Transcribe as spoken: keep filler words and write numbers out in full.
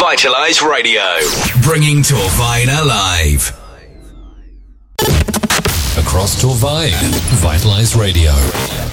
Vitalise Radio, bringing Torvine alive. Across Torvine, Vitalise Radio.